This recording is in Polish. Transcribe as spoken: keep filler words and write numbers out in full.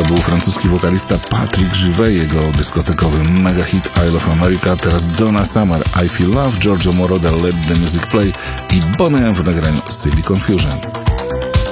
To był francuski wokalista Patrick Juvet, jego dyskotekowy mega hit Isle of America. Teraz Donna Summer, I Feel Love, Giorgio Moroder, Let the Music Play i Boney M w nagraniu Silly Confusion.